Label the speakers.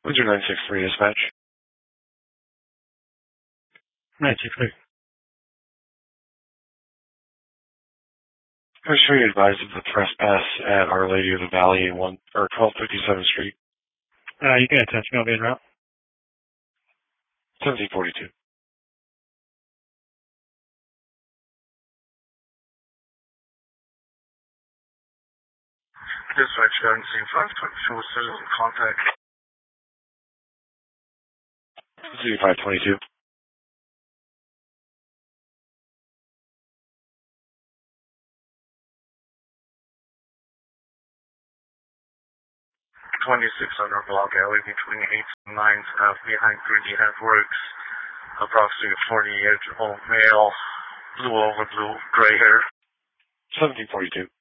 Speaker 1: Windsor 963 dispatch.
Speaker 2: 963.
Speaker 1: I'm sure you advised of the trespass at Our Lady of the Valley 1257th Street.
Speaker 2: You can attach me. I'll be en route.
Speaker 1: 1742.
Speaker 3: Dispatch guidance scene 524 citizen contact.
Speaker 1: Z522.
Speaker 3: $2600 block alley between 8th and 9th behind 3D Half Works. Approximately 40-year-old male, blue over blue, gray hair.
Speaker 1: 1742.